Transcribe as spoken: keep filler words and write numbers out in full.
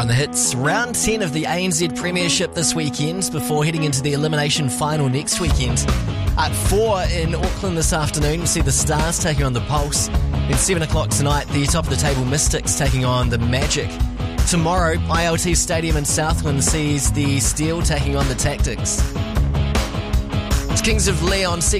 On the hits, round ten of the A N Z Premiership this weekend before heading into the elimination final next weekend. At four in Auckland this afternoon, you see the Stars taking on the Pulse. Then seven o'clock tonight, the top of the table Mystics taking on the Magic. Tomorrow, I L T Stadium in Southland sees the Steel taking on the Tactics. It's Kings of Leon.